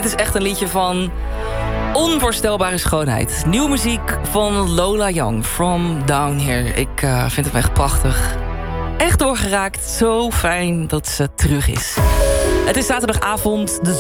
dit is echt een liedje van onvoorstelbare schoonheid. Nieuwe muziek van Lola Young, From Down Here. Ik vind hem echt prachtig. Echt doorgeraakt. Zo fijn dat ze terug is. Het is zaterdagavond, de